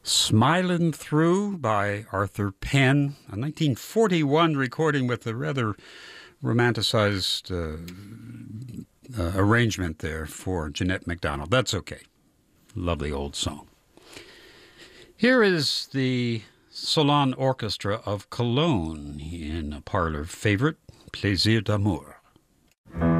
Smilin' Through by Arthur Penn, a 1941 recording with a rather romanticized arrangement there for Jeanette MacDonald. That's okay. Lovely old song. Here is the Salon Orchestra of Cologne in a parlor favorite, Plaisir d'amour.